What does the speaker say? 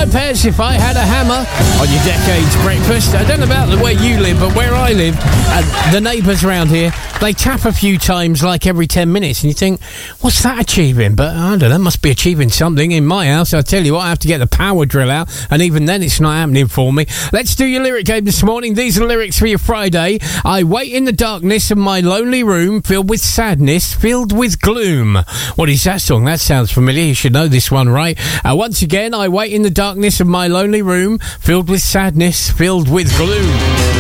Pez, If I Had a Hammer, on your Decades Breakfast. I don't know about the way you live, but where I live, the neighbours around here, they tap a few times like every 10 minutes, and you think, what's that achieving? But I don't know, must be achieving something. In my house, I tell you what, I have to get the power drill out, and even then it's not happening for me. Let's do your lyric game this morning. These are lyrics for your Friday. I wait in the darkness of my lonely room, filled with sadness, filled with gloom. What is that song? That sounds familiar. You should know this one, right? Once again, I wait in the darkness of my lonely room, filled with sadness, filled with gloom.